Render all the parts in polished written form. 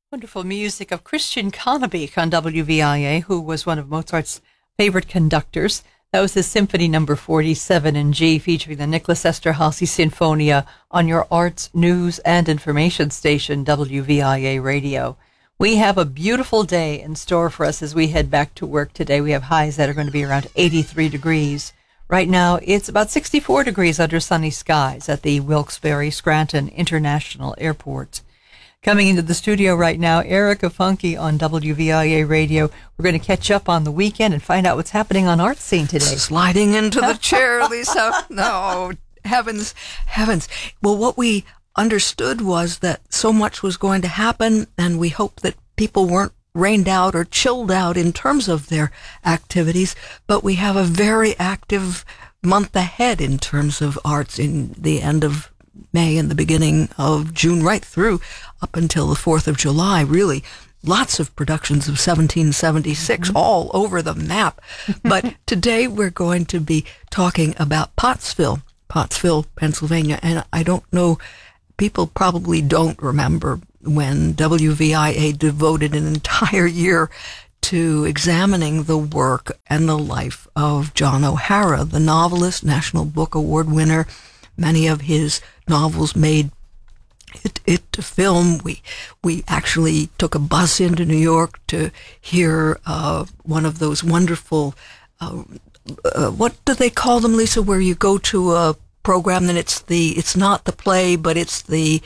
Wonderful music of Christian Conneby on WVIA, who was one of Mozart's favorite conductors. That was his Symphony Number 47 in G, featuring the Nicholas Esterhazy Sinfonia on your arts, news, and information station, WVIA Radio. We have a beautiful day in store for us as we head back to work today. We have highs that are going to be around 83 degrees. Right now, it's about 64 degrees under sunny skies at the Wilkes-Barre Scranton International Airport. Coming into the studio right now, Erica Funke on WVIA Radio. We're going to catch up on the weekend and find out what's happening on Art Scene today. Sliding into the chair, Lisa. No, heavens. Well, what we understood was that so much was going to happen, and we hoped that people weren't rained out or chilled out in terms of their activities, but we have a very active month ahead in terms of arts in the end of May and the beginning of June, right through up until the 4th of July, really. Lots of productions of 1776 all over the map. But today we're going to be talking about Pottsville, Pennsylvania. And I don't know, people probably don't remember when WVIA devoted an entire year to examining the work and the life of John O'Hara, the novelist, National Book Award winner. Many of his novels made it to film. We actually took a bus into New York to hear one of those wonderful, what do they call them, Lisa, where you go to a program and it's not the play, but it's they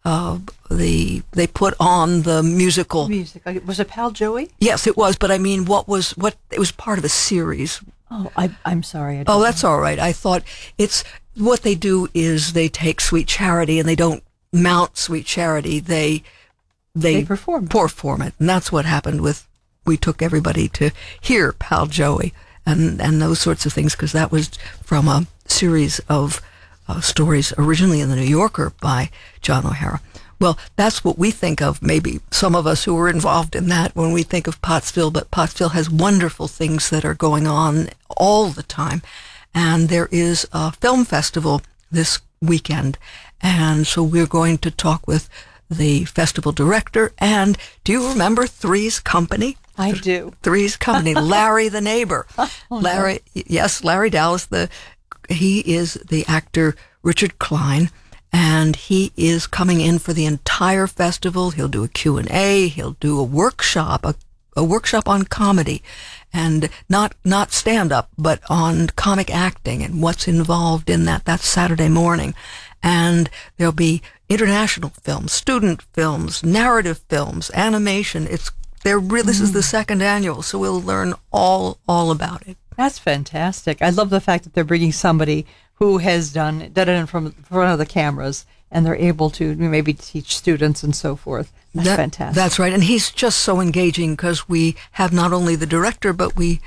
put on the musical. Music. Was it Pal Joey? Yes, it was, but I mean, it was part of a series. Oh, I'm sorry. That's all right. I thought what they do is they take Sweet Charity and they don't mount Sweet Charity. They perform it. And that's what happened we took everybody to hear Pal Joey and those sorts of things, because that was from a series of stories originally in the New Yorker by John O'Hara. Well, that's what we think of, maybe some of us who were involved in that, when we think of Pottsville, but Pottsville has wonderful things that are going on all the time. And there is a film festival this weekend. And so we're going to talk with the festival director. And do you remember Three's Company? I do. Three's Company, Larry the neighbor. Larry Dallas. He is the actor Richard Klein. And he is coming in for the entire festival. He'll do a Q&A. He'll do a workshop, a workshop on comedy, and not stand-up, but on comic acting and what's involved in that. That's Saturday morning. And there'll be international films, student films, narrative films, animation. This is the second annual, so we'll learn all about it. That's fantastic. I love the fact that they're bringing somebody who has done it in front of the cameras, and they're able to maybe teach students and so forth. That's fantastic. That's right, and he's just so engaging, because we have not only the director, but he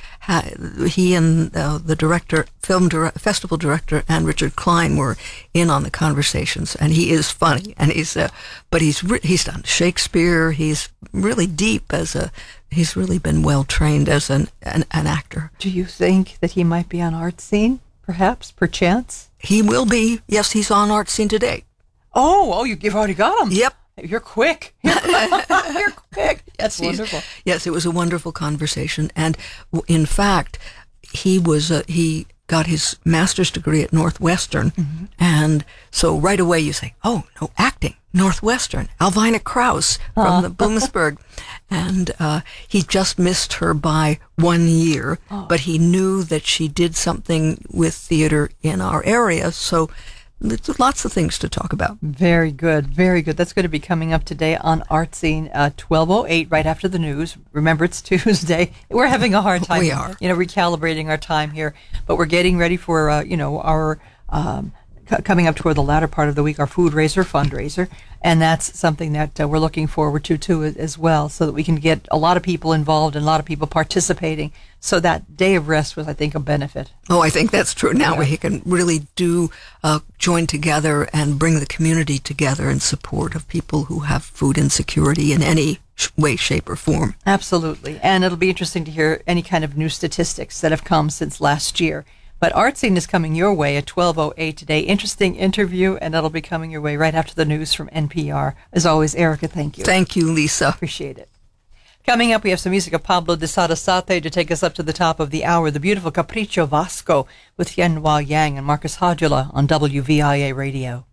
and the director, festival director, and Richard Klein were in on the conversations, and he is funny, and he's done Shakespeare. He's really deep he's really been well trained as an actor. Do you think that he might be on Art Scene? Perhaps, perchance? He will be. Yes, he's on Art Scene today. Oh, you've already got him. Yep. You're quick. You're quick. That's wonderful. Yes, it was a wonderful conversation. And in fact, he got his master's degree at Northwestern. Mm-hmm. And so right away you say, oh, no, acting, Northwestern, Alvina Krauss from the Bloomsburg. And he just missed her by 1 year, but he knew that she did something with theater in our area. So there's lots of things to talk about. Very good, very good. That's going to be coming up today on Art Scene, 12:08, right after the news. Remember, it's Tuesday. We're having a hard time. We are. Recalibrating our time here, but we're getting ready for, our coming up toward the latter part of the week, our fundraiser, and that's something that we're looking forward to as well, so that we can get a lot of people involved and a lot of people participating. So that day of rest was, I think, a benefit. Oh, I think that's true. Now we can really join together and bring the community together in support of people who have food insecurity in any way, shape, or form. Absolutely. And it'll be interesting to hear any kind of new statistics that have come since last year. But Art Scene is coming your way at 12:08 today. Interesting interview, and that'll be coming your way right after the news from NPR. As always, Erica, thank you. Thank you, Lisa. Appreciate it. Coming up, we have some music of Pablo de Sarasate to take us up to the top of the hour. The beautiful Capricho Vasco with Yenhua Yang and Marcus Hodula on WVIA Radio.